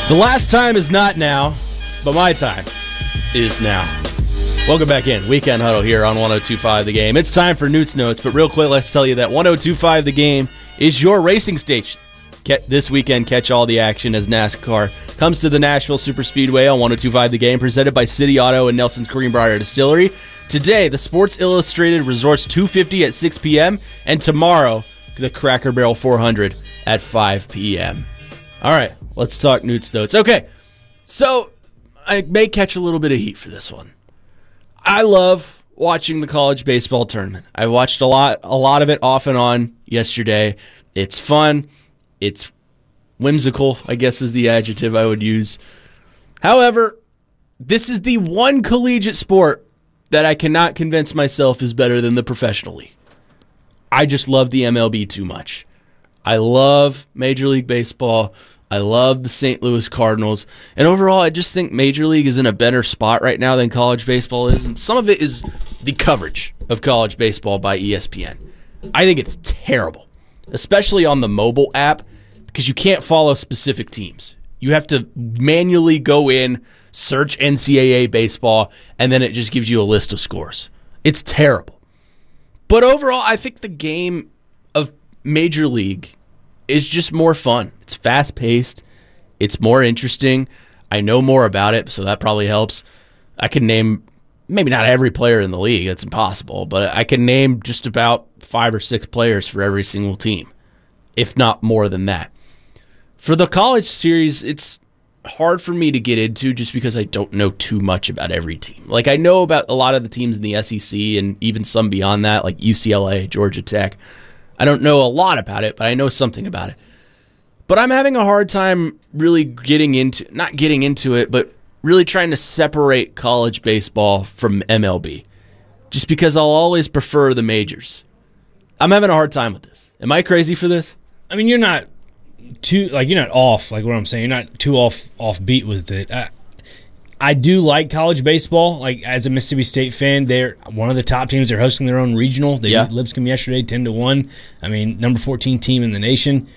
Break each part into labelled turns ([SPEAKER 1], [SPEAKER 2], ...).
[SPEAKER 1] The last time is not now, but my time is now. Welcome back in. Weekend Huddle here on 102.5 The Game. It's time for Newt's Notes, but real quick, let's tell you that 102.5 The Game is your racing station. This weekend, catch all the action as NASCAR comes to the Nashville Superspeedway on 102.5 The Game, presented by City Auto and Nelson's Greenbrier Distillery. Today, the Sports Illustrated Resorts 250 at 6 p.m., and tomorrow, the Cracker Barrel 400 at 5 p.m. All right, let's talk Newt's Notes. Okay, so I may catch a little bit of heat for this one. I love watching the college baseball tournament. I watched a lot of it off and on yesterday. It's fun. It's whimsical, I guess is the adjective I would use. However, this is the one collegiate sport that I cannot convince myself is better than the professional league. I just love the MLB too much. I love Major League Baseball. I love the St. Louis Cardinals. And overall, I just think Major League is in a better spot right now than college baseball is. And some of it is the coverage of college baseball by ESPN. I think it's terrible, especially on the mobile app, because you can't follow specific teams. You have to manually go in, search NCAA baseball, and then it just gives you a list of scores. It's terrible. But overall, I think the game of Major League is just more fun. It's fast-paced. It's more interesting. I know more about it, so that probably helps. I can name maybe not every player in the league. That's impossible. But I can name just about 5 or 6 players for every single team, if not more than that. For the college series, it's hard for me to get into just because I don't know too much about every team. Like, I know about a lot of the teams in the SEC and even some beyond that, like UCLA, Georgia Tech. I don't know a lot about it, but I know something about it. But I'm having a hard time really not getting into it, but really trying to separate college baseball from MLB. Just because I'll always prefer the majors. I'm having a hard time with this. Am I crazy for this?
[SPEAKER 2] I mean, you're not off, like what I'm saying. You're not too off beat with it. I do like college baseball. Like, as a Mississippi State fan, they're one of the top teams. They're hosting their own regional. They beat Lipscomb yesterday 10-1. I mean, number 14 team in the nation.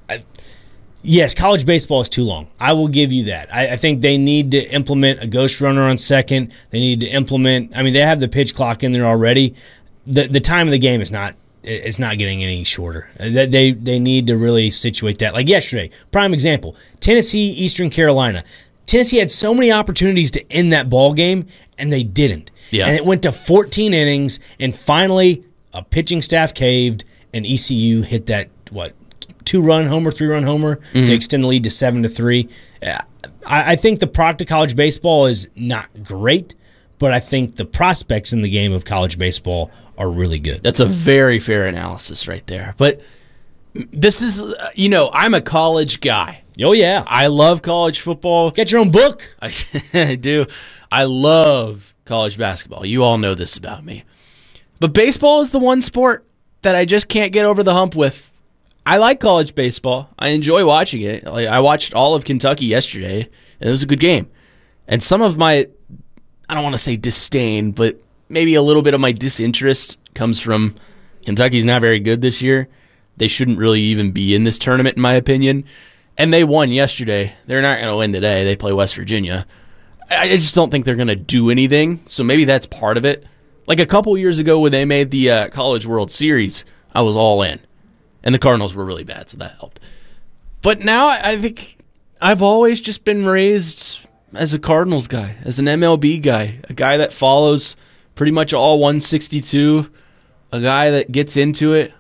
[SPEAKER 2] Yes, college baseball is too long. I will give you that. I think they need to implement a ghost runner on second. They need to implement – I mean, they have the pitch clock in there already. The time of the game is not – it's not getting any shorter. They need to really situate that. Like yesterday, prime example, Tennessee, Eastern Carolina. Tennessee had so many opportunities to end that ball game, and they didn't. Yeah. And it went to 14 innings, and finally a pitching staff caved, and ECU hit that, 2-run homer, 3-run homer to extend the lead to 7-3. I think the product of college baseball is not great, but I think the prospects in the game of college baseball are really good.
[SPEAKER 1] That's a very fair analysis right there. But this is, I'm a college guy.
[SPEAKER 2] Oh, yeah.
[SPEAKER 1] I love college football.
[SPEAKER 2] Get your own book.
[SPEAKER 1] I do. I love college basketball. You all know this about me. But baseball is the one sport that I just can't get over the hump with. I like college baseball. I enjoy watching it. I watched all of Kentucky yesterday, and it was a good game. And some of my, I don't want to say disdain, but maybe a little bit of my disinterest comes from Kentucky's not very good this year. They shouldn't really even be in this tournament, in my opinion. And they won yesterday. They're not going to win today. They play West Virginia. I just don't think they're going to do anything, so maybe that's part of it. Like a couple years ago when they made the College World Series, I was all in. And the Cardinals were really bad, so that helped. But now I think I've always just been raised as a Cardinals guy, as an MLB guy, a guy that follows pretty much all 162, a guy that gets into it.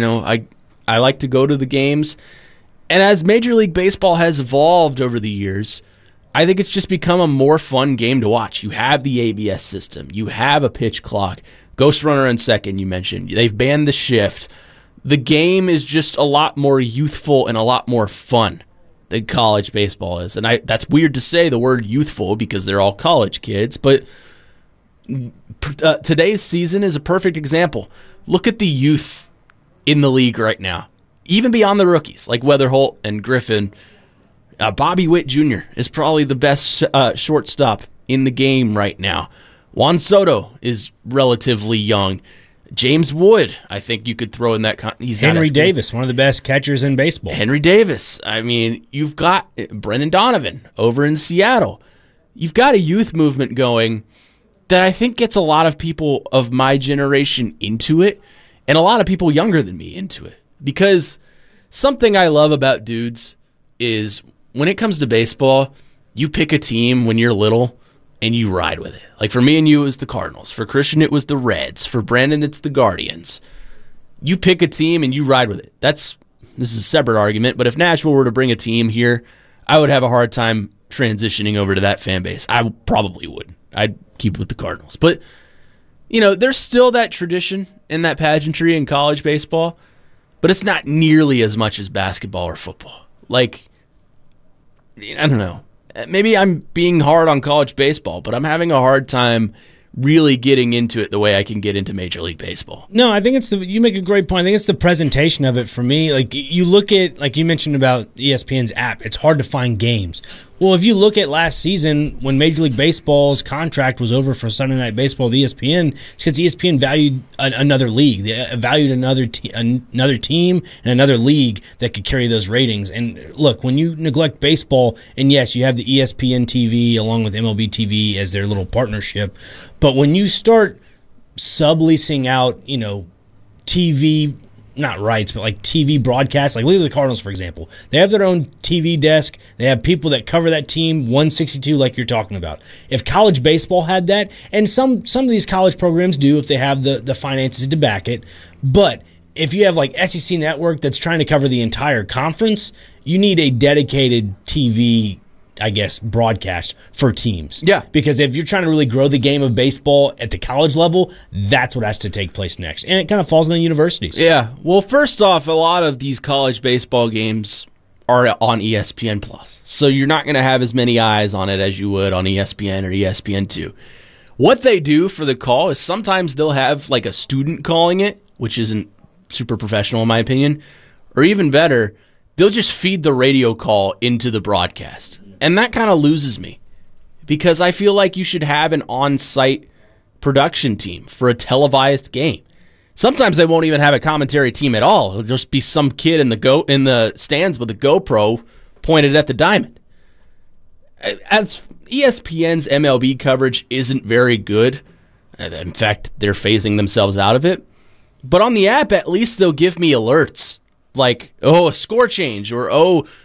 [SPEAKER 1] I like to go to the games. And as Major League Baseball has evolved over the years, I think it's just become a more fun game to watch. You have the ABS system. You have a pitch clock. Ghost runner on second, you mentioned. They've banned the shift. The game is just a lot more youthful and a lot more fun than college baseball is. And that's weird to say the word youthful because they're all college kids, but today's season is a perfect example. Look at the youth in the league right now. Even beyond the rookies, like Weatherholt and Griffin, Bobby Witt Jr. is probably the best shortstop in the game right now. Juan Soto is relatively young. James Wood, I think you could throw in that. He's
[SPEAKER 2] Henry Davis, one of the best catchers in baseball.
[SPEAKER 1] Henry Davis. I mean, you've got Brendan Donovan over in Seattle. You've got a youth movement going that I think gets a lot of people of my generation into it, and a lot of people younger than me into it. Because something I love about dudes is when it comes to baseball, you pick a team when you're little and you ride with it. Like for me and you, it was the Cardinals. For Christian, it was the Reds. For Brandon, it's the Guardians. You pick a team and you ride with it. This is a separate argument, but if Nashville were to bring a team here, I would have a hard time transitioning over to that fan base. I probably would. I'd keep with the Cardinals. But, there's still that tradition and that pageantry in college baseball, but it's not nearly as much as basketball or football. Like, I don't know. Maybe I'm being hard on college baseball, but I'm having a hard time really getting into it the way I can get into Major League Baseball.
[SPEAKER 2] No, I think you make a great point. I think it's the presentation of it for me. Like you look at, like you mentioned about ESPN's app, it's hard to find games. Well, if you look at last season when Major League Baseball's contract was over for Sunday Night Baseball with ESPN, it's because ESPN valued another league. They valued another team and another league that could carry those ratings. And look, when you neglect baseball, and yes, you have the ESPN TV along with MLB TV as their little partnership, but when you start subleasing out, TV, not rights, but like TV broadcasts, like look at the Cardinals, for example. They have their own TV desk. They have people that cover that team, 162 like you're talking about. If college baseball had that, and some of these college programs do if they have the finances to back it, but if you have like SEC Network that's trying to cover the entire conference, you need a dedicated TV broadcast for teams.
[SPEAKER 1] Yeah.
[SPEAKER 2] Because if you're trying to really grow the game of baseball at the college level, that's what has to take place next. And it kind of falls on the universities.
[SPEAKER 1] Yeah. Well, first off, a lot of these college baseball games are on ESPN+. So you're not going to have as many eyes on it as you would on ESPN or ESPN2. What they do for the call is sometimes they'll have like a student calling it, which isn't super professional in my opinion. Or even better, they'll just feed the radio call into the broadcast. And that kind of loses me because I feel like you should have an on-site production team for a televised game. Sometimes they won't even have a commentary team at all. It'll just be some kid in the stands with a GoPro pointed at the diamond. As ESPN's MLB coverage isn't very good. In fact, they're phasing themselves out of it. But on the app, at least they'll give me alerts like, a score change or,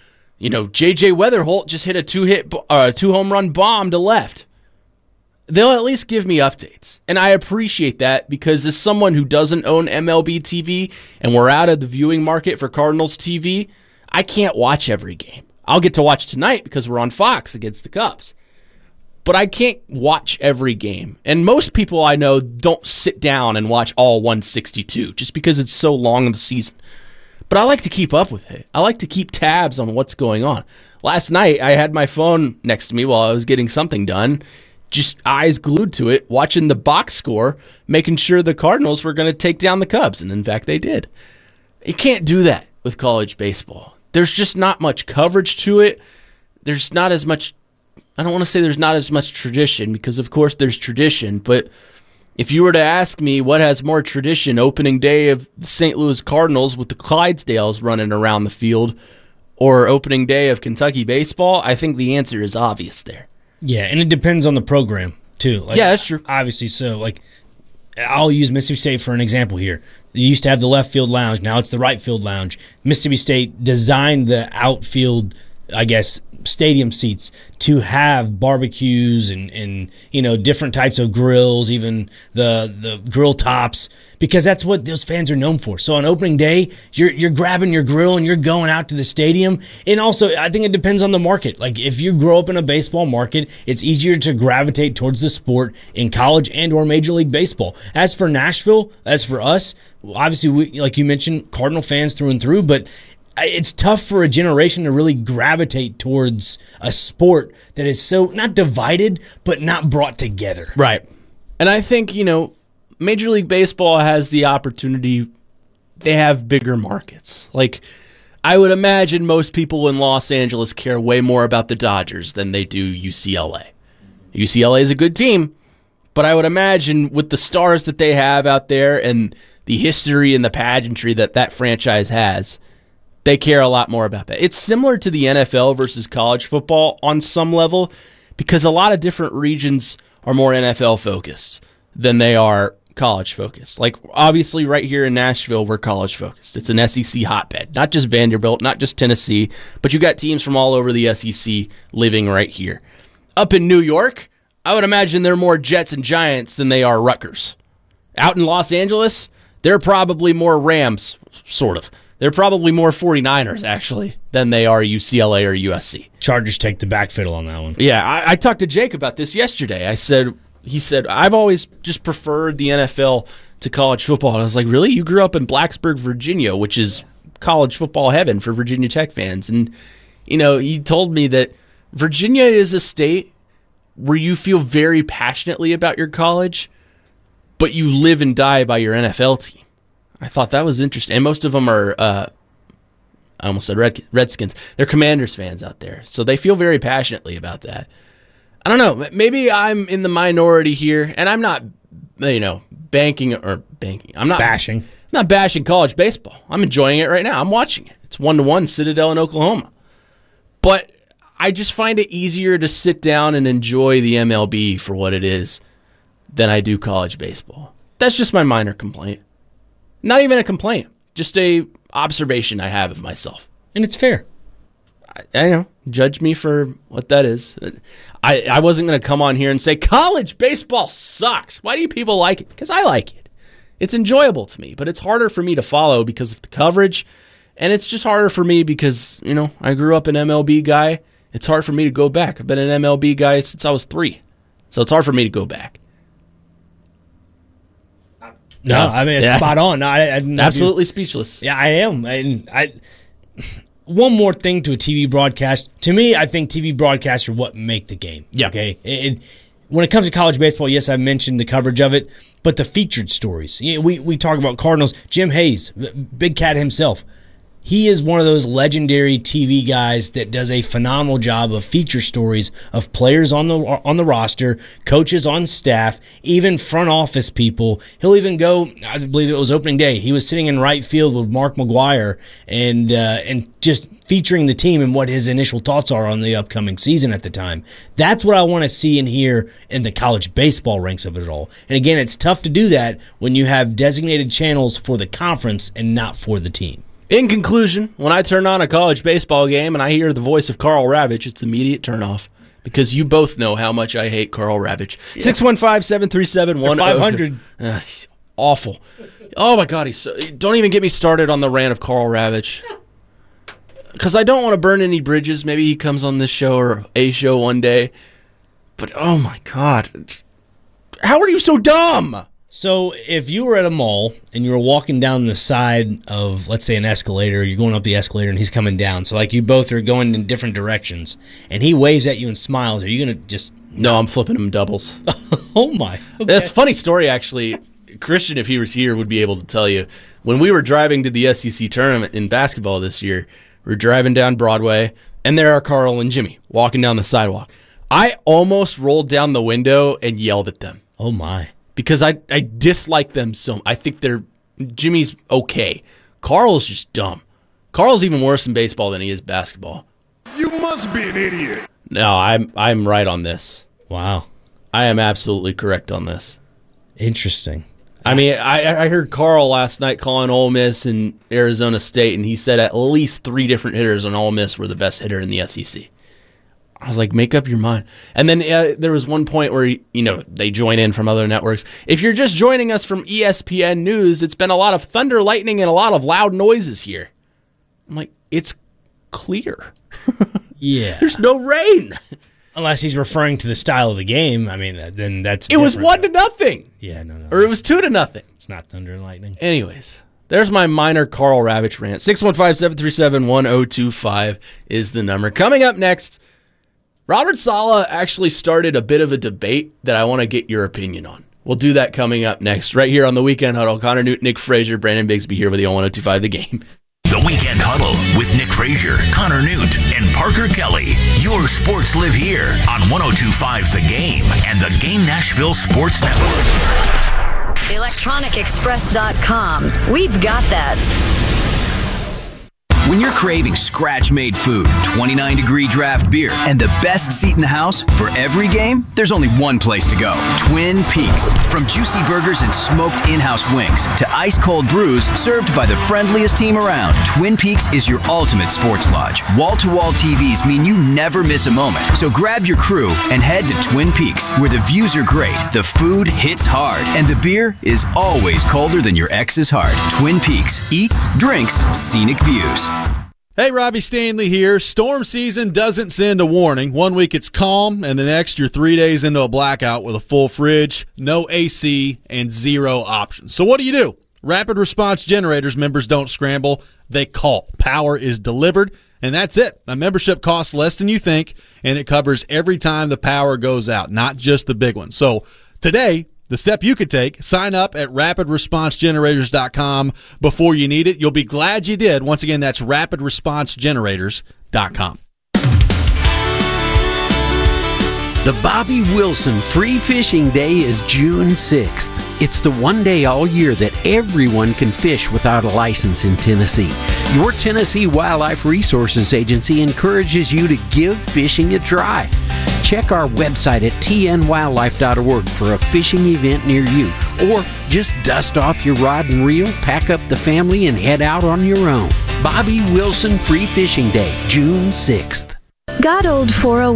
[SPEAKER 1] J.J. Weatherholt just hit a two home run bomb to left. They'll at least give me updates. And I appreciate that because as someone who doesn't own MLB TV and we're out of the viewing market for Cardinals TV, I can't watch every game. I'll get to watch tonight because we're on Fox against the Cubs. But I can't watch every game. And most people I know don't sit down and watch all 162 just because it's so long of a season. But I like to keep up with it. I like to keep tabs on what's going on. Last night, I had my phone next to me while I was getting something done, just eyes glued to it, watching the box score, making sure the Cardinals were going to take down the Cubs. And in fact, they did. You can't do that with college baseball. There's just not much coverage to it. There's not as much, I don't want to say there's not as much tradition, because of course there's tradition, but if you were to ask me what has more tradition, opening day of the St. Louis Cardinals with the Clydesdales running around the field or opening day of Kentucky baseball, I think the answer is obvious there.
[SPEAKER 2] Yeah, and it depends on the program, too.
[SPEAKER 1] Yeah, that's true.
[SPEAKER 2] Obviously, so, I'll use Mississippi State for an example here. They used to have the left field lounge. Now it's the right field lounge. Mississippi State designed the outfield, stadium seats to have barbecues and different types of grills, even the grill tops, because that's what those fans are known for. So on opening day, you're grabbing your grill and you're going out to the stadium. And also, I think it depends on the market. Like if you grow up in a baseball market, it's easier to gravitate towards the sport in college and or Major League Baseball. As for Nashville, as for us, obviously, we, like you mentioned, Cardinal fans through and through, but it's tough for a generation to really gravitate towards a sport that is so not divided, but not brought together.
[SPEAKER 1] Right. And I think, Major League Baseball has the opportunity. They have bigger markets. Like, I would imagine most people in Los Angeles care way more about the Dodgers than they do UCLA. UCLA is a good team, But I would imagine with the stars that they have out there and the history and the pageantry that franchise has, they care a lot more about that. It's similar to the NFL versus college football on some level because a lot of different regions are more NFL focused than they are college focused. Like, obviously, right here in Nashville, we're college focused. It's an SEC hotbed. Not just Vanderbilt, not just Tennessee, but you got teams from all over the SEC living right here. Up in New York, I would imagine they're more Jets and Giants than they are Rutgers. Out in Los Angeles, they're probably more Rams, sort of. They're probably more 49ers, actually, than they are UCLA or USC.
[SPEAKER 2] Chargers take the back fiddle on that one.
[SPEAKER 1] Yeah, I talked to Jake about this yesterday. He said, I've always just preferred the NFL to college football. And I was like, really? You grew up in Blacksburg, Virginia, which is college football heaven for Virginia Tech fans. And, he told me that Virginia is a state where you feel very passionately about your college, but you live and die by your NFL team. I thought that was interesting. And most of them are, I almost said Redskins. They're Commanders fans out there. So they feel very passionately about that. I don't know. Maybe I'm in the minority here, and I'm not, banking. I'm not
[SPEAKER 2] bashing.
[SPEAKER 1] I'm not bashing college baseball. I'm enjoying it right now. I'm watching it. It's 1-1 Citadel in Oklahoma. But I just find it easier to sit down and enjoy the MLB for what it is than I do college baseball. That's just my minor complaint. Not even a complaint, just a observation I have of myself.
[SPEAKER 2] And it's fair.
[SPEAKER 1] I know. Judge me for what that is. I wasn't going to come on here and say, college baseball sucks. Why do you people like it? Because I like it. It's enjoyable to me, but it's harder for me to follow because of the coverage, and it's just harder for me because, I grew up an MLB guy. It's hard for me to go back. I've been an MLB guy since I was 3, so it's hard for me to go back.
[SPEAKER 2] No, I mean, it's spot on. I'm
[SPEAKER 1] absolutely speechless.
[SPEAKER 2] Yeah, I am. One more thing to a TV broadcast. To me, I think TV broadcasts are what make the game.
[SPEAKER 1] Yeah.
[SPEAKER 2] Okay. When it comes to college baseball, yes, I mentioned the coverage of it, but the featured stories. We talk about Cardinals. Jim Hayes, Big Cat himself. He is one of those legendary TV guys that does a phenomenal job of feature stories of players on the roster, coaches on staff, even front office people. He'll even go, I believe it was opening day, he was sitting in right field with Mark McGwire and just featuring the team and what his initial thoughts are on the upcoming season at the time. That's what I want to see and hear in the college baseball ranks of it all. And again, it's tough to do that when you have designated channels for the conference and not for the team.
[SPEAKER 1] In conclusion, when I turn on a college baseball game and I hear the voice of Carl Ravitch, it's immediate turnoff because you both know how much I hate Carl Ravitch. 615-737-10. 500. Awful. Oh, my God. Don't even get me started on the rant of Carl Ravitch because I don't want to burn any bridges. Maybe he comes on this show or a show one day. But, oh, my God. How are you so dumb?
[SPEAKER 2] So if you were at a mall and you were walking down the side of, let's say, an escalator, you're going up the escalator and he's coming down. So like you both are going in different directions and he waves at you and smiles. Are you going to just...
[SPEAKER 1] No, I'm flipping him doubles.
[SPEAKER 2] Oh, my. Okay.
[SPEAKER 1] That's a funny story, actually. Christian, if he was here, would be able to tell you. When we were driving to the SEC tournament in basketball this year, we were driving down Broadway, and there are Carl and Jimmy walking down the sidewalk. I almost rolled down the window and yelled at them.
[SPEAKER 2] Oh, my.
[SPEAKER 1] Because I dislike them so. I think Jimmy's okay. Carl's just dumb. Carl's even worse in baseball than he is basketball.
[SPEAKER 3] You must be an idiot.
[SPEAKER 1] No, I'm right on this.
[SPEAKER 2] Wow.
[SPEAKER 1] I am absolutely correct on this.
[SPEAKER 2] Interesting.
[SPEAKER 1] I mean, I heard Carl last night calling Ole Miss and Arizona State, and he said at least 3 different hitters on Ole Miss were the best hitter in the SEC. I was like, make up your mind. And then there was one point where, they join in from other networks. If you're just joining us from ESPN News, it's been a lot of thunder, lightning, and a lot of loud noises here. I'm like, it's clear.
[SPEAKER 2] Yeah.
[SPEAKER 1] There's no rain.
[SPEAKER 2] Unless he's referring to the style of the game. I mean, then that's
[SPEAKER 1] It was 1-0.
[SPEAKER 2] Yeah, no.
[SPEAKER 1] Or it was 2-0.
[SPEAKER 2] It's not thunder and lightning.
[SPEAKER 1] Anyways, there's my minor Carl Ravitch rant. 615-737-1025 is the number. Coming up next, Robert Saleh actually started a bit of a debate that I want to get your opinion on. We'll do that coming up next, right here on the Weekend Huddle. Connor Newton, Nick Frazier, Brandon Bigsby here with you on 102.5 The Game.
[SPEAKER 3] The
[SPEAKER 4] The Weekend Huddle with Nick Frazier, Connor Newt, and Parker Kelly. Your sports live here on 102.5 The Game and the Game Nashville Sports Network.
[SPEAKER 5] ElectronicExpress.com. We've got that.
[SPEAKER 6] When you're craving scratch-made food, 29-degree draft beer, and the best seat in the house for every game, there's only one place to go. Twin Peaks. From juicy burgers and smoked in-house wings to ice-cold brews served by the friendliest team around, Twin Peaks is your ultimate sports lodge. Wall-to-wall TVs mean you never miss a moment. So grab your crew and head to Twin Peaks, where the views are great, the food hits hard, and the beer is always colder than your ex's heart. Twin Peaks. Eats, drinks, scenic views.
[SPEAKER 7] Hey, Robbie Stanley here. Storm season doesn't send a warning. 1 week it's calm, and the next you're 3 days into a blackout with a full fridge, no AC, and zero options. So what do? Rapid Response Generators members don't scramble. They call. Power is delivered, and that's it. A membership costs less than you think, and it covers every time the power goes out, not just the big one. So today, the step you could take, sign up at rapidresponsegenerators.com before you need it. You'll be glad you did. Once again, that's rapidresponsegenerators.com.
[SPEAKER 8] The Bobby Wilson Free Fishing Day is June 6th. It's the one day all year that everyone can fish without a license in Tennessee. Your Tennessee Wildlife Resources Agency encourages you to give fishing a try. Check our website at tnwildlife.org for a fishing event near you. Or just dust off your rod and reel, pack up the family, and head out on your own. Bobby Wilson Free Fishing Day, June 6th.
[SPEAKER 5] Got old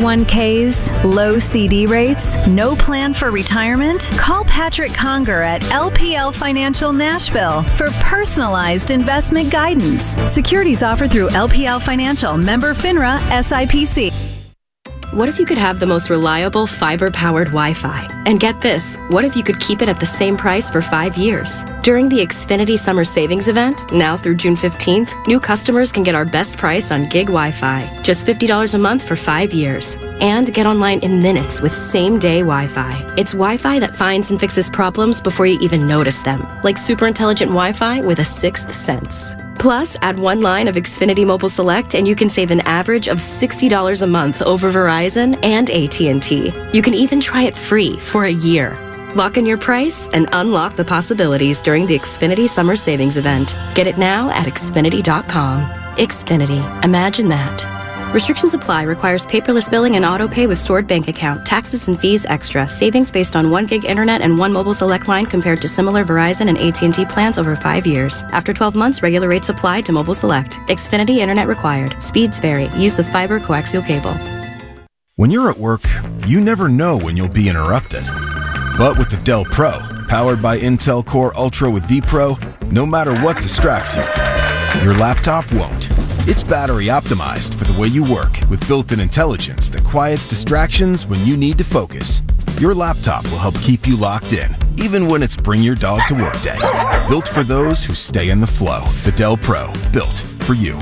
[SPEAKER 5] 401ks, low CD rates, no plan for retirement? Call Patrick Conger at LPL Financial Nashville for personalized investment guidance. Securities offered through LPL Financial, member FINRA, SIPC.
[SPEAKER 9] What if you could have the most reliable fiber-powered Wi-Fi? And get this, what if you could keep it at the same price for 5 years? During the Xfinity Summer Savings Event, now through June 15th, new customers can get our best price on gig Wi-Fi, just $50 a month for 5 years. And get online in minutes with same-day Wi-Fi. It's Wi-Fi that finds and fixes problems before you even notice them, like super intelligent Wi-Fi with a sixth sense. Plus, add one line of Xfinity Mobile Select and you can save an average of $60 a month over Verizon and AT&T. You can even try it free for a year. Lock in your price and unlock the possibilities during the Xfinity Summer Savings Event. Get it now at Xfinity.com. Xfinity. Imagine that. Restrictions apply. Requires paperless billing and auto pay with stored bank account. Taxes and fees extra. Savings based on 1 gig internet and 1 mobile select line compared to similar Verizon and AT&T plans over 5 years. After 12 months, regular rates apply to mobile select. Xfinity internet required. Speeds vary. Use of fiber coaxial cable.
[SPEAKER 10] When you're at work, you never know when you'll be interrupted. But with the Dell Pro, powered by Intel Core Ultra with vPro, no matter what distracts you, your laptop won't. It's battery optimized for the way you work with built-in intelligence that quiets distractions when you need to focus. Your laptop will help keep you locked in, even when it's bring your dog to work day. Built for those who stay in the flow. The Dell Pro. Built for you.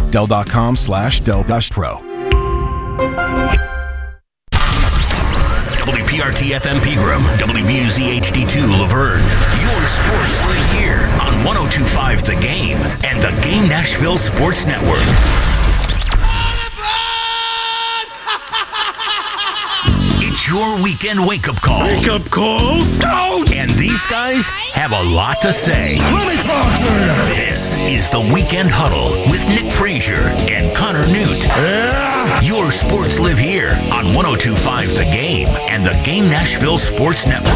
[SPEAKER 10] Dell.com/Dell-Pro.
[SPEAKER 4] WPRT FM Pegram, WBUZ HD2 Laverne. Your sports live here on 102.5 The Game and the Game Nashville Sports Network. It's your weekend wake-up call.
[SPEAKER 3] Wake-up call?
[SPEAKER 4] Don't! And these guys have a lot to say.
[SPEAKER 3] Let me talk to you.
[SPEAKER 4] This is the Weekend Huddle with Nick Frazier and Connor Newt.
[SPEAKER 3] Yeah.
[SPEAKER 4] Your sports live here on 102.5 The Game and the Game Nashville Sports Network.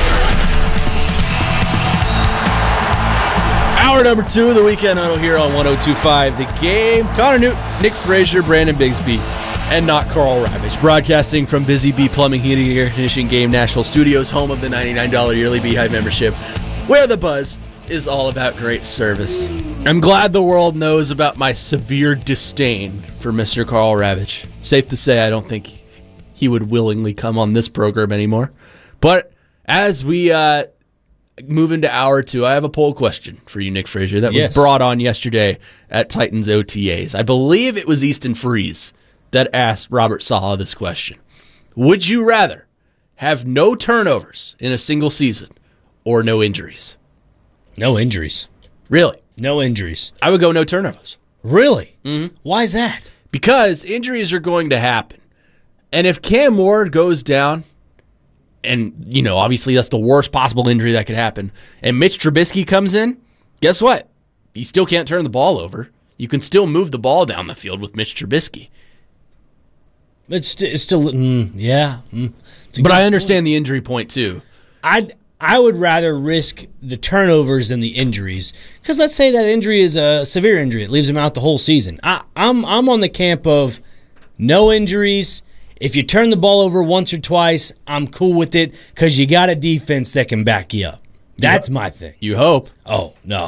[SPEAKER 1] Hour number 2 of the Weekend Huddle here on 102.5 The Game. Connor Newt, Nick Frazier, Brandon Bigsby, and not Carl Ravitch. Broadcasting from Busy Bee Plumbing, Heating, and Air Conditioning Game Nashville Studios, home of the $99 yearly Beehive membership, where the buzz is all about great service. I'm glad the world knows about my severe disdain for Mr. Carl Ravitch. Safe to say, I don't think he would willingly come on this program anymore. But as we move into hour 2, I have a poll question for you, Nick Frazier, that was brought on yesterday at Titans OTAs. I believe it was Easton Freeze that asked Robert Saleh this question. Would you rather have no turnovers in a single season or no injuries?
[SPEAKER 2] No injuries.
[SPEAKER 1] Really?
[SPEAKER 2] No injuries.
[SPEAKER 1] I would go no turnovers.
[SPEAKER 2] Really? Mm-hmm. Why is that?
[SPEAKER 1] Because injuries are going to happen. And if Cam Ward goes down, and, obviously that's the worst possible injury that could happen, and Mitch Trubisky comes in, guess what? You still can't turn the ball over. You can still move the ball down the field with Mitch Trubisky.
[SPEAKER 2] It's still, yeah.
[SPEAKER 1] But I understand the injury point, too.
[SPEAKER 2] I would rather risk the turnovers than the injuries, because let's say that injury is a severe injury. It leaves him out the whole season. I'm on the camp of no injuries. If you turn the ball over once or twice, I'm cool with it because you got a defense that can back you up. That's my thing.
[SPEAKER 1] You hope.
[SPEAKER 2] Oh, no.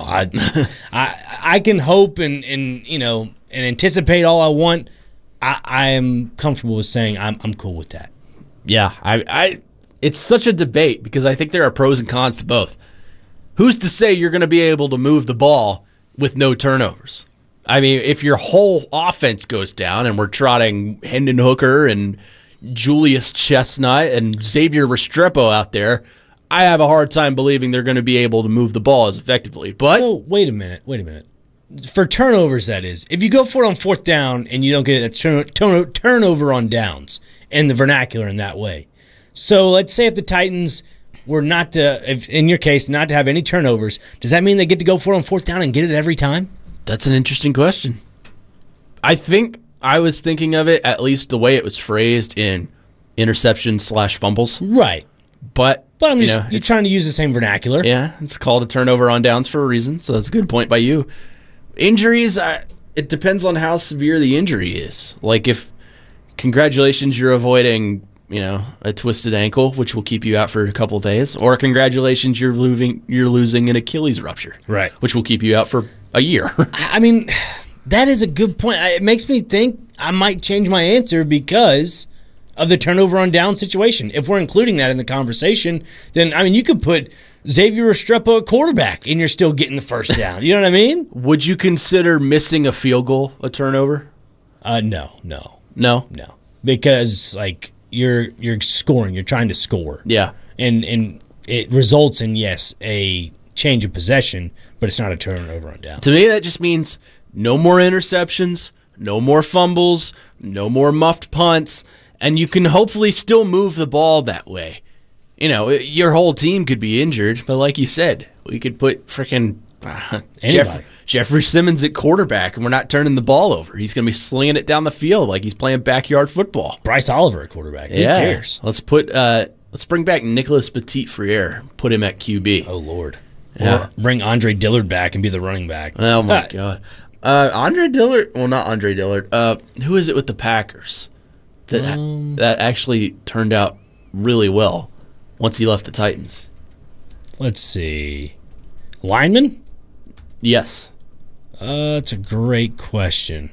[SPEAKER 2] I can hope and anticipate all I want. I am comfortable with saying I'm cool with that.
[SPEAKER 1] Yeah, it's such a debate because I think there are pros and cons to both. Who's to say you're going to be able to move the ball with no turnovers? I mean, if your whole offense goes down and we're trotting Hendon Hooker and Julius Chestnut and Xavier Restrepo out there, I have a hard time believing they're going to be able to move the ball as effectively. But
[SPEAKER 2] so, wait a minute. For turnovers, that is. If you go for it on fourth down and you don't get it, that's turnover on downs in the vernacular in that way. So let's say if the Titans were in your case, not to have any turnovers, does that mean they get to go for it on fourth down and get it every time?
[SPEAKER 1] That's an interesting question. I think I was thinking of it, at least the way it was phrased, in interception/fumbles.
[SPEAKER 2] Right.
[SPEAKER 1] But
[SPEAKER 2] I'm just you're trying to use the same vernacular.
[SPEAKER 1] Yeah, it's called a turnover on downs for a reason, so that's a good point by you. Injuries, it depends on how severe the injury is. Like if, congratulations, you're avoiding a twisted ankle, which will keep you out for a couple of days, or congratulations, you're losing an Achilles rupture,
[SPEAKER 2] right,
[SPEAKER 1] which will keep you out for a year.
[SPEAKER 2] I mean, that is a good point. It makes me think I might change my answer because of the turnover on down situation. If we're including that in the conversation, then, you could put Xavier Restrepo at quarterback and you're still getting the first down. You know what I mean?
[SPEAKER 1] Would you consider missing a field goal a turnover?
[SPEAKER 2] No.
[SPEAKER 1] No?
[SPEAKER 2] No. Because, you're scoring. You're trying to score.
[SPEAKER 1] Yeah.
[SPEAKER 2] And it results in, yes, a change of possession, but it's not a turnover on down.
[SPEAKER 1] To me, that just means no more interceptions, no more fumbles, no more muffed punts, and you can hopefully still move the ball that way. Your whole team could be injured, but like you said, we could put freaking Jeffrey Simmons at quarterback, and we're not turning the ball over. He's going to be slinging it down the field like he's playing backyard football.
[SPEAKER 2] Bryce Oliver at quarterback. Who cares?
[SPEAKER 1] Let's bring back Nicholas Petit-Frere. Put him at QB.
[SPEAKER 2] Oh, Lord.
[SPEAKER 1] Yeah.
[SPEAKER 2] Or bring Andre Dillard back and be the running back.
[SPEAKER 1] Oh, my God. Andre Dillard. Well, not Andre Dillard. Who is it with the Packers that actually turned out really well once he left the Titans?
[SPEAKER 2] Let's see. Lineman?
[SPEAKER 1] Yes.
[SPEAKER 2] That's a great question.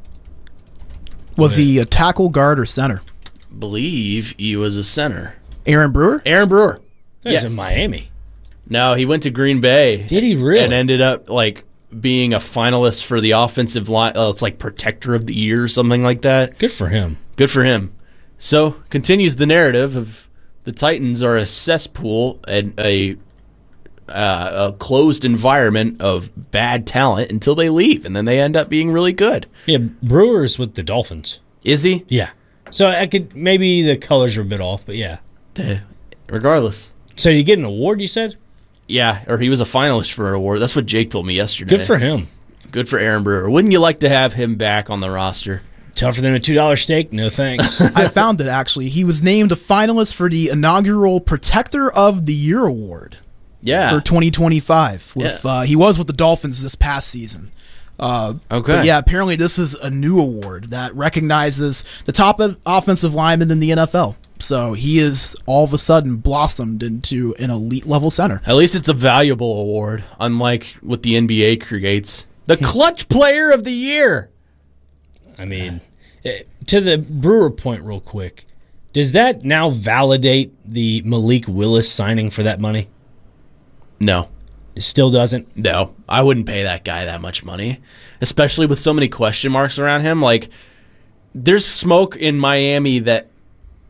[SPEAKER 11] Was he a tackle, guard, or center?
[SPEAKER 1] Believe he was a center.
[SPEAKER 11] Aaron Brewer?
[SPEAKER 1] Aaron Brewer.
[SPEAKER 2] He was in Miami.
[SPEAKER 1] No, he went to Green Bay.
[SPEAKER 2] Did he really?
[SPEAKER 1] And ended up being a finalist for the offensive line. It's like Protector of the Year or something like that.
[SPEAKER 2] Good for him.
[SPEAKER 1] Good for him. So continues the narrative of the Titans are a cesspool and a closed environment of bad talent until they leave, and then they end up being really good.
[SPEAKER 2] Yeah, Brewer's with the Dolphins.
[SPEAKER 1] Is he?
[SPEAKER 2] Yeah. So maybe the colors are a bit off, but yeah.
[SPEAKER 1] Regardless.
[SPEAKER 2] So you get an award, you said?
[SPEAKER 1] Yeah, or he was a finalist for an award. That's what Jake told me yesterday.
[SPEAKER 2] Good for him.
[SPEAKER 1] Good for Aaron Brewer. Wouldn't you like to have him back on the roster?
[SPEAKER 2] Tougher than a $2 steak? No thanks.
[SPEAKER 11] I found it, actually. He was named a finalist for the inaugural Protector of the Year award.
[SPEAKER 1] Yeah.
[SPEAKER 11] For 2025. He was with the Dolphins this past season.
[SPEAKER 1] Okay.
[SPEAKER 11] But yeah, apparently this is a new award that recognizes the top offensive lineman in the NFL. So he is all of a sudden blossomed into an elite level center.
[SPEAKER 1] At least it's a valuable award, unlike what the NBA creates. The Clutch Player of the Year.
[SPEAKER 2] I mean, to the Brewer point real quick, does that now validate the Malik Willis signing for that money?
[SPEAKER 1] No.
[SPEAKER 2] It still doesn't?
[SPEAKER 1] No. I wouldn't pay that guy that much money, especially with so many question marks around him. There's smoke in Miami that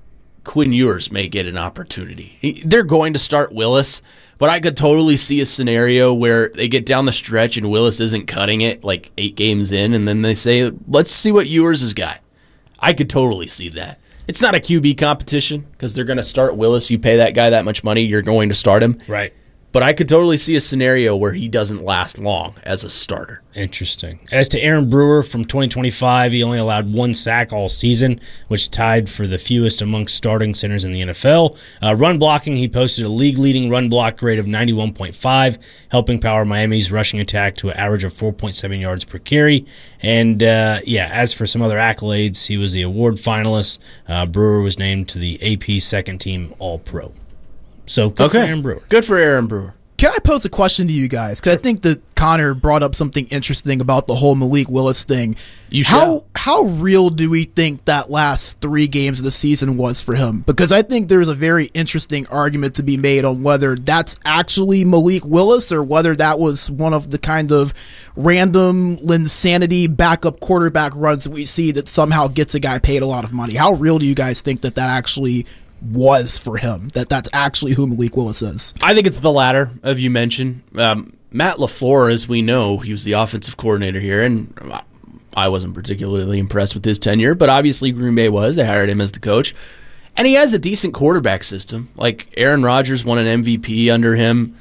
[SPEAKER 1] Quinn Ewers may get an opportunity. They're going to start Willis, but I could totally see a scenario where they get down the stretch and Willis isn't cutting it like 8 games in, and then they say, let's see what Ewers has got. I could totally see that. It's not a QB competition because they're going to start Willis. You pay that guy that much money, you're going to start him.
[SPEAKER 2] Right.
[SPEAKER 1] But I could totally see a scenario where he doesn't last long as a starter.
[SPEAKER 2] Interesting. As to Aaron Brewer from 2025, he only allowed 1 sack all season, which tied for the fewest amongst starting centers in the NFL. Run blocking, he posted a league-leading run block grade of 91.5, helping power Miami's rushing attack to an average of 4.7 yards per carry. And, as for some other accolades, he was the award finalist. Brewer was named to the AP second-team All-Pro. So good for Aaron Brewer.
[SPEAKER 1] Good for Aaron Brewer.
[SPEAKER 11] Can I pose a question to you guys? Because I think that Connor brought up something interesting about the whole Malik Willis thing. How real do we think that last 3 games of the season was for him? Because I think there's a very interesting argument to be made on whether that's actually Malik Willis or whether that was one of the kind of random insanity backup quarterback runs that we see that somehow gets a guy paid a lot of money. How real do you guys think that actually was for him, that's actually who Malik Willis is?
[SPEAKER 1] I think it's the latter of you mentioned. Matt LaFleur, as we know, he was the offensive coordinator here, and I wasn't particularly impressed with his tenure, but obviously Green Bay was. They hired him as the coach. And he has a decent quarterback system. Like Aaron Rodgers won an MVP under him.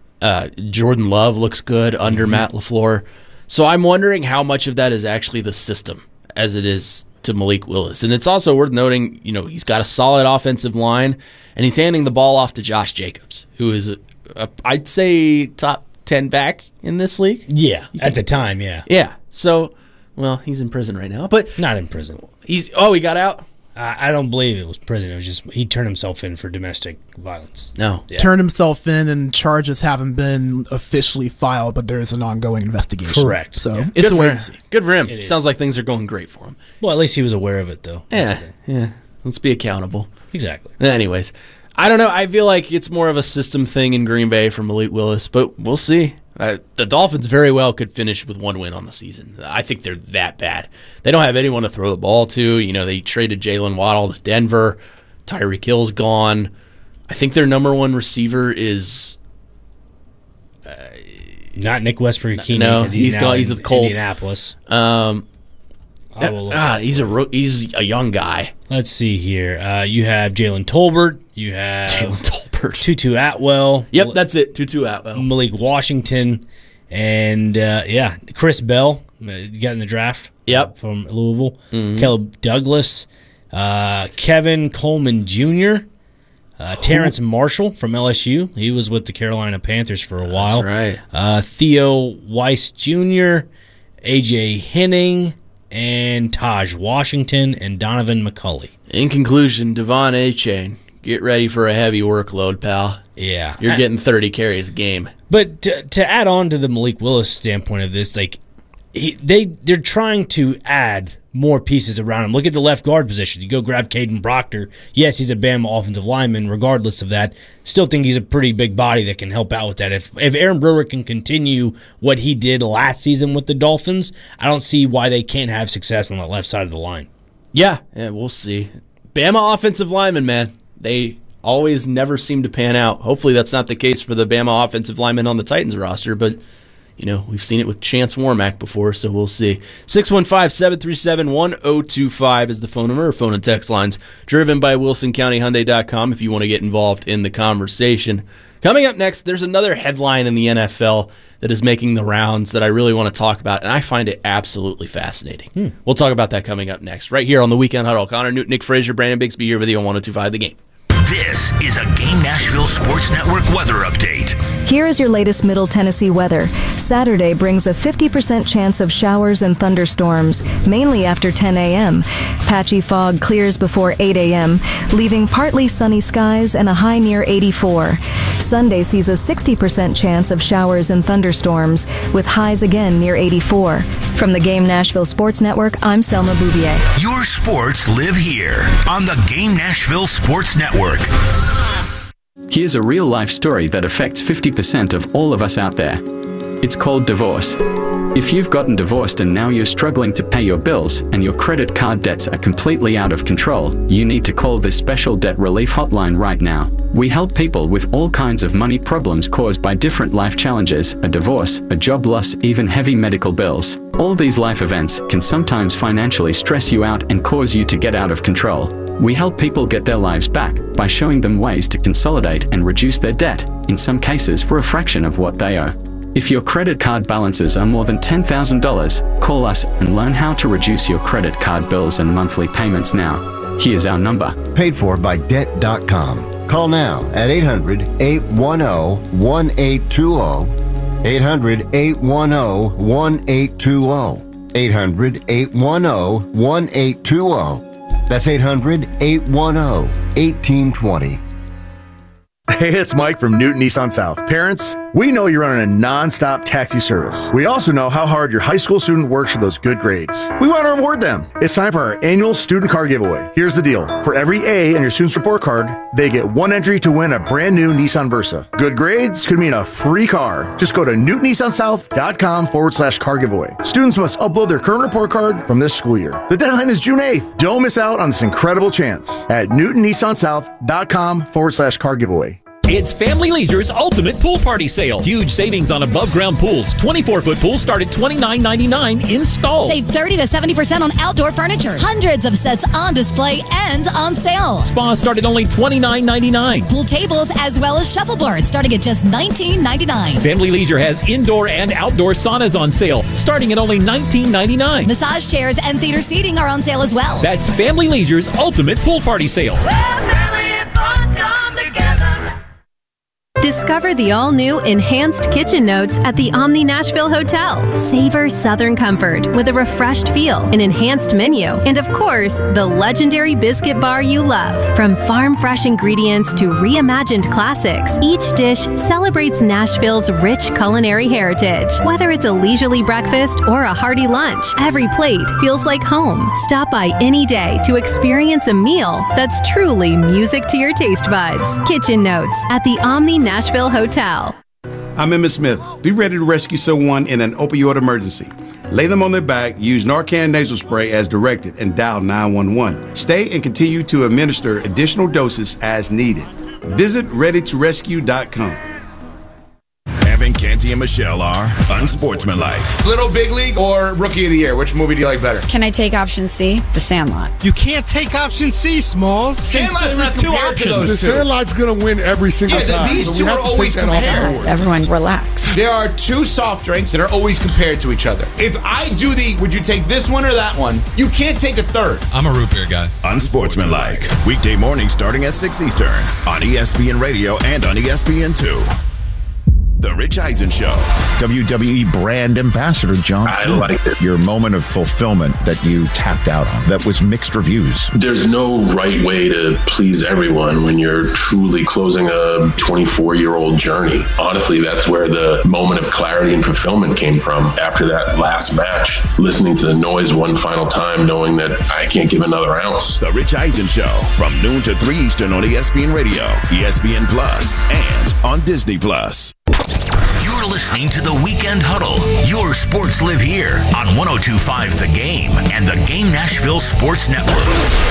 [SPEAKER 1] Jordan Love looks good under Matt LaFleur. So I'm wondering how much of that is actually the system as it is to Malik Willis. And it's also worth noting, he's got a solid offensive line, and he's handing the ball off to Josh Jacobs, who is, I'd say, top 10 back in this league.
[SPEAKER 2] Yeah, at the time, yeah.
[SPEAKER 1] Yeah. So, well, he's in prison right now. But
[SPEAKER 2] not in prison.
[SPEAKER 1] He got out?
[SPEAKER 2] I don't believe it was prison. It was just he turned himself in for domestic violence.
[SPEAKER 1] No.
[SPEAKER 2] Yeah.
[SPEAKER 11] Turned himself in, and charges haven't been officially filed, but there is an ongoing investigation.
[SPEAKER 2] Correct.
[SPEAKER 11] So it's a wait and see.
[SPEAKER 1] Good for him. Sounds like things are going great for him.
[SPEAKER 2] Well, at least he was aware of it, though.
[SPEAKER 1] Yeah. Let's be accountable.
[SPEAKER 2] Exactly.
[SPEAKER 1] Anyways, I don't know. I feel like it's more of a system thing in Green Bay for Malik Willis, but we'll see. The Dolphins very well could finish with 1 win on the season. I think they're that bad. They don't have anyone to throw the ball to. They traded Jalen Waddle to Denver. Tyreek Hill's gone. I think their number 1 receiver is
[SPEAKER 2] not Nick Westbrook-Ikine.
[SPEAKER 1] No, he's at the Colts.
[SPEAKER 2] Indianapolis.
[SPEAKER 1] He's a young guy.
[SPEAKER 2] Let's see here. You have Jalen Tolbert. You have Tutu Atwell.
[SPEAKER 1] Yep, that's it. Tutu Atwell.
[SPEAKER 2] Malik Washington. And, Chris Bell. You got in the draft.
[SPEAKER 1] Yep.
[SPEAKER 2] From Louisville. Mm-hmm. Caleb Douglas. Kevin Coleman Jr., Terrence Marshall from LSU. He was with the Carolina Panthers for a while.
[SPEAKER 1] That's right.
[SPEAKER 2] Theo Weiss Jr., A.J. Henning, and Taj Washington, and Donovan McCulley.
[SPEAKER 1] In conclusion, Devon Achane, get ready for a heavy workload, pal.
[SPEAKER 2] Yeah.
[SPEAKER 1] You're getting 30 carries a game.
[SPEAKER 2] But to add on to the Malik Willis standpoint of this, they're trying to add more pieces around him. Look at the left guard position. You go grab Caden Proctor. Yes, he's a Bama offensive lineman. Regardless of that, still think he's a pretty big body that can help out with that. If Aaron Brewer can continue what he did last season with the Dolphins, I don't see why they can't have success on the left side of the line.
[SPEAKER 1] Yeah, we'll see. Bama offensive linemen, man, they always never seem to pan out. Hopefully that's not the case for the Bama offensive linemen on the Titans roster, but we've seen it with Chance Warmack before, so we'll see. 615-737-1025 is the phone number, or phone and text lines, driven by WilsonCountyHyundai.com if you want to get involved in the conversation. Coming up next, there's another headline in the NFL that is making the rounds that I really want to talk about, and I find it absolutely fascinating. We'll talk about that coming up next, right here on the Weekend Huddle. Connor Newton, Nick Frazier, Brandon Bixby here with you on 102.5 The Game.
[SPEAKER 4] This is a Game Nashville Sports Network weather update.
[SPEAKER 5] Here is your latest Middle Tennessee weather. Saturday brings a 50% chance of showers and thunderstorms, mainly after 10 a.m. Patchy fog clears before 8 a.m., leaving partly sunny skies and a high near 84. Sunday sees a 60% chance of showers and thunderstorms, with highs again near 84. From the Game Nashville Sports Network, I'm Selma Bouvier.
[SPEAKER 4] Your sports live here on the Game Nashville Sports Network.
[SPEAKER 12] Here's a real-life story that affects 50% of all of us out there. It's called divorce. If you've gotten divorced and now you're struggling to pay your bills and your credit card debts are completely out of control, you need to call this special debt relief hotline right now. We help people with all kinds of money problems caused by different life challenges, a divorce, a job loss, even heavy medical bills. All these life events can sometimes financially stress you out and cause you to get out of control. We help people get their lives back by showing them ways to consolidate and reduce their debt, in some cases for a fraction of what they owe. If your credit card balances are more than $10,000, call us and learn how to reduce your credit card bills and monthly payments now. Here's our number.
[SPEAKER 13] Paid for by Debt.com. Call now at 800-810-1820. 800-810-1820. 800-810-1820. That's 800-810-1820.
[SPEAKER 14] Hey, it's Mike from Newton Nissan South. Parents, we know you're running a non-stop taxi service. We also know how hard your high school student works for those good grades. We want to reward them. It's time for our annual student car giveaway. Here's the deal. For every A on your student's report card, they get one entry to win a brand new Nissan Versa. Good grades could mean a free car. Just go to newtonnissansouth.com/car giveaway. Students must upload their current report card from this school year. The deadline is June 8th. Don't miss out on this incredible chance at newtonnissansouth.com/car giveaway.
[SPEAKER 15] It's Family Leisure's Ultimate Pool Party Sale. Huge savings on above-ground pools. 24-foot pools start at $29.99 installed.
[SPEAKER 16] Save 30 to 70% on outdoor furniture. Hundreds of sets on display and on sale.
[SPEAKER 15] Spas start at only $29.99.
[SPEAKER 16] Pool tables as well as shuffleboard starting at just $19.99.
[SPEAKER 15] Family Leisure has indoor and outdoor saunas on sale starting at only $19.99.
[SPEAKER 16] Massage chairs and theater seating are on sale as well.
[SPEAKER 15] That's Family Leisure's Ultimate Pool Party Sale.
[SPEAKER 5] Discover the all-new Enhanced Kitchen Notes at the Omni Nashville Hotel. Savor Southern comfort with a refreshed feel, an enhanced menu, and of course, the legendary biscuit bar you love. From farm-fresh ingredients to reimagined classics, each dish celebrates Nashville's rich culinary heritage. Whether it's a leisurely breakfast or a hearty lunch, every plate feels like home. Stop by any day to experience a meal that's truly music to your taste buds. Kitchen Notes at the Omni Nashville Hotel.
[SPEAKER 17] I'm Emmett Smith. Be ready to rescue someone in an opioid emergency. Lay them on their back, use Narcan nasal spray as directed, and dial 911. Stay and continue to administer additional doses as needed. Visit ReadyToRescue.com.
[SPEAKER 3] Evan, Canty, and Michelle are unsportsmanlike.
[SPEAKER 18] Little Big League or Rookie of the Year? Which movie do you like better?
[SPEAKER 19] Can I take option C? The Sandlot.
[SPEAKER 20] You can't take option C, Smalls.
[SPEAKER 18] Sandlot's not two options.
[SPEAKER 20] The Sandlot's going to win every single time.
[SPEAKER 18] These two are always compared.
[SPEAKER 19] Everyone relax.
[SPEAKER 18] There are two soft drinks that are always compared to each other. If I do would you take this one or that one? You can't take a third.
[SPEAKER 21] I'm a root beer guy.
[SPEAKER 3] Unsportsmanlike. Weekday mornings starting at 6 Eastern on ESPN Radio and on ESPN2. The Rich Eisen Show.
[SPEAKER 22] WWE brand ambassador John Cena.
[SPEAKER 23] I like it.
[SPEAKER 22] Your moment of fulfillment that you tapped out on. That was mixed reviews.
[SPEAKER 23] There's no right way to please everyone when you're truly closing a 24-year-old journey. Honestly, that's where the moment of clarity and fulfillment came from. After that last match, listening to the noise one final time, knowing that I can't give another ounce.
[SPEAKER 3] The Rich Eisen Show from noon to 3 Eastern on ESPN Radio, ESPN Plus, and on Disney Plus.
[SPEAKER 4] You're listening to the Weekend Huddle. Your sports live here on 102.5 The Game and the Game Nashville Sports Network.